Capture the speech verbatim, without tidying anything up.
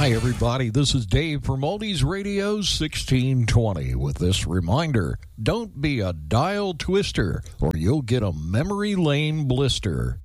Hi, everybody. This is Dave from Oldies Radio sixteen twenty with this reminder. Don't be a dial twister or you'll get a memory lane blister.